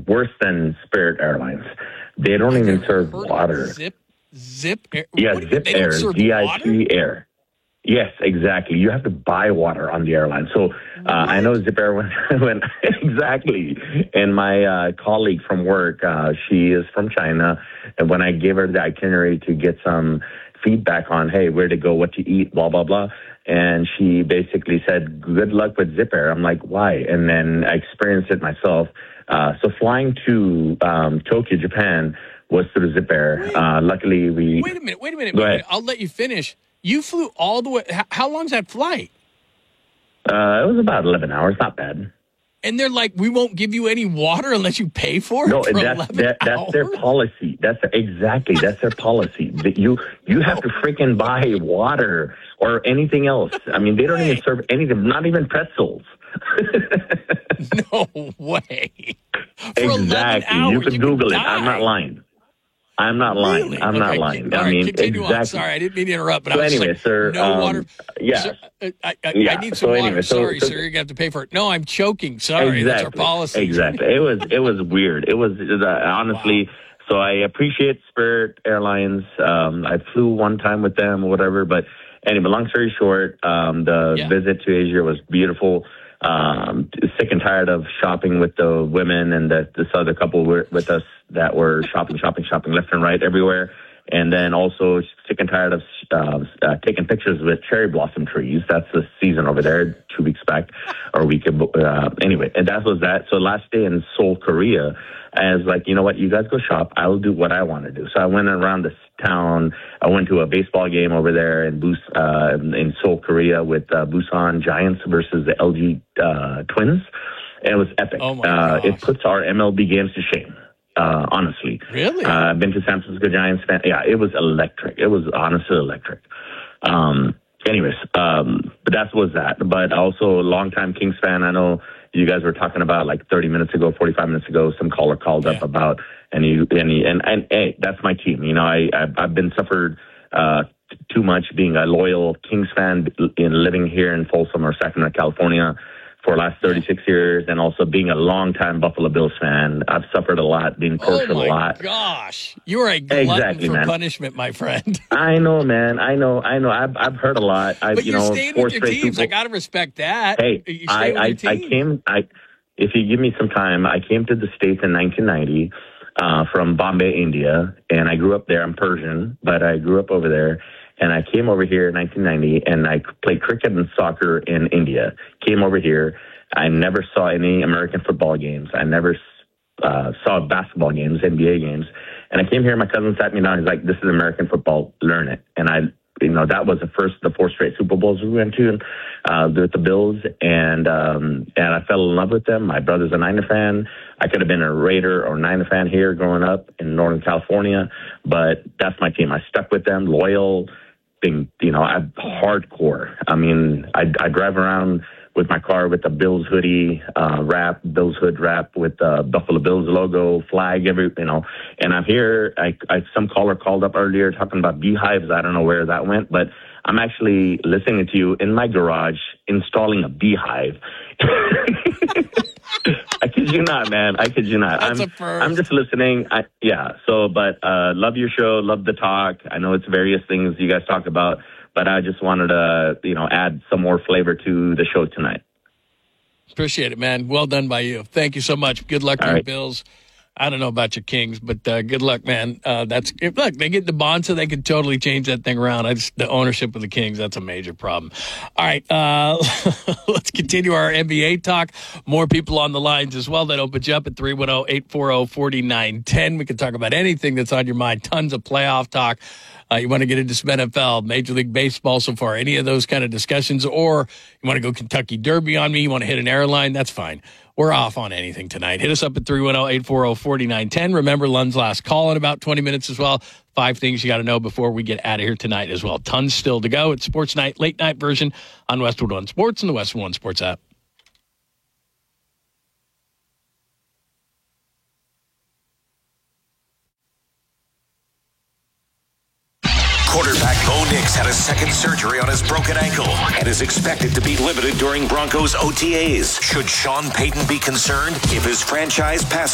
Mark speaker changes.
Speaker 1: worse than Spirit Airlines. They don't even serve water.
Speaker 2: Zip Air?
Speaker 1: Yeah, Zip Air, ZIP Air. Yes, exactly. You have to buy water on the airline. So I know Zip Air went exactly. And my colleague from work, she is from China. And when I gave her the itinerary to get some feedback on, hey, where to go, what to eat, blah, blah, blah. And she basically said, good luck with Zip Air. I'm like, why? And then I experienced it myself. So flying to Tokyo, Japan was through Zip Air. Luckily, we...
Speaker 2: Wait a minute. I'll let you finish. You flew all the way. How long's that flight?
Speaker 1: It was about 11 hours. Not bad.
Speaker 2: And they're like, we won't give you any water unless you pay for it.
Speaker 1: No, that's their policy. That's their policy. That you have to freaking buy water or anything else. I mean, they don't even serve anything. Not even pretzels.
Speaker 2: No way.
Speaker 1: Exactly. You can Google it. I'm not lying.
Speaker 2: Really?
Speaker 1: I'm not lying.
Speaker 2: I mean, continue
Speaker 1: exactly.
Speaker 2: on. Sorry, I didn't mean to interrupt, but
Speaker 1: so
Speaker 2: I was
Speaker 1: anyway,
Speaker 2: like,
Speaker 1: sir,
Speaker 2: no water.
Speaker 1: Yeah.
Speaker 2: Sir, I need some water. Sorry, sir, you're going to have to pay for it. No, I'm choking. Sorry,
Speaker 1: exactly.
Speaker 2: That's our policy.
Speaker 1: Exactly. It was weird. It was honestly. Wow. So I appreciate Spirit Airlines. I flew one time with them or whatever, but anyway, long story short, the visit to Asia was beautiful. Sick and tired of shopping with the women and this other couple were with us that were shopping left and right everywhere. And then also sick and tired of taking pictures with cherry blossom trees. That's the season over there, 2 weeks back, or we could, anyway, and that was that. So last day in Seoul, Korea, I was like, you know what, you guys go shop. I'll do what I want to do. So I went around this town. I went to a baseball game over there in Seoul, Korea with Busan Giants versus the LG Twins. And it was epic.
Speaker 2: Oh my gosh.
Speaker 1: It puts our MLB games to shame. Honestly.
Speaker 2: Really?
Speaker 1: I've been to San Francisco Giants fan. Yeah, it was electric. It was honestly electric. Anyways, but that was that. But also a longtime Kings fan. I know you guys were talking about like 30 minutes ago, 45 minutes ago, some caller called up about, and hey, that's my team. You know, I've been suffered, too much being a loyal Kings fan in living here in Folsom or Sacramento, California, for the last 36 years, and also being a longtime Buffalo Bills fan. I've suffered a lot, being tortured a lot.
Speaker 2: Oh, my gosh. You're a glutton for punishment, my friend.
Speaker 1: I know, man. I know. I've heard a lot.
Speaker 2: But you're staying with your teams. I got to respect that.
Speaker 1: Hey, if you give me some time, I came to the States in 1990 from Bombay, India, and I grew up there. I'm Persian, but I grew up over there. And I came over here in 1990, and I played cricket and soccer in India. Came over here. I never saw any American football games. I never saw basketball games, NBA games. And I came here, my cousin sat me down. He's like, this is American football. Learn it. And that was the 4 straight Super Bowls we went to with the Bills. And I fell in love with them. My brother's a Niner fan. I could have been a Raider or Niner fan here growing up in Northern California, but that's my team. I stuck with them, loyal. I'm hardcore. I mean, I drive around with my car with the Bills hoodie, Bills hood wrap with the Buffalo Bills logo, flag, and I'm here. Some caller called up earlier talking about beehives. I don't know where that went, but I'm actually listening to you in my garage installing a beehive. I kid you not, man. I kid you not. I'm just listening. Love your show. Love the talk. I know it's various things you guys talk about, but I just wanted to, add some more flavor to the show tonight.
Speaker 2: Appreciate it, man. Well done by you. Thank you so much. Good luck to your Bills. I don't know about your Kings, but good luck, man. Look, they get the bond, so they can totally change that thing around. The ownership of the Kings, that's a major problem. All right, let's continue our NBA talk. More people on the lines as well. That'll put you up at 310-840-4910. We can talk about anything that's on your mind. Tons of playoff talk. You want to get into some NFL, Major League Baseball so far, any of those kind of discussions, or you want to go Kentucky Derby on me, you want to hit an airline, that's fine. We're off on anything tonight. Hit us up at 310-840-4910. Remember, Lund's last call in about 20 minutes as well. 5 things you got to know before we get out of here tonight as well. Tons still to go. It's Sports Night, late night version on Westwood One Sports and the Westwood One Sports app.
Speaker 3: Quarterback Bo Nix had a second surgery on his broken ankle and is expected to be limited during Broncos OTAs. Should Sean Payton be concerned if his franchise passes